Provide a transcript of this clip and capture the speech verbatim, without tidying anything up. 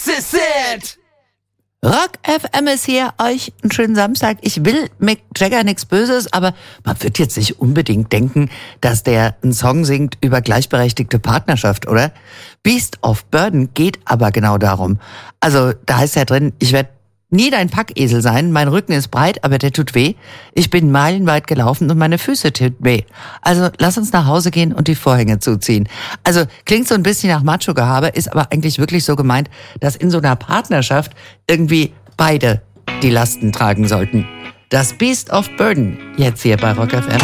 This is it! Rock F M ist hier, euch einen schönen Samstag. Ich will Mick Jagger nichts Böses, aber man wird jetzt nicht unbedingt denken, dass der einen Song singt über gleichberechtigte Partnerschaft, oder? Beast of Burden geht aber genau darum. Also da heißt ja drin, ich werde nie dein Packesel sein, mein Rücken ist breit, aber der tut weh. Ich bin meilenweit gelaufen und meine Füße tun weh. Also lass uns nach Hause gehen und die Vorhänge zuziehen. Also klingt so ein bisschen nach Macho-Gehabe, ist aber eigentlich wirklich so gemeint, dass in so einer Partnerschaft irgendwie beide die Lasten tragen sollten. Das Beast of Burden, jetzt hier bei Rock F M.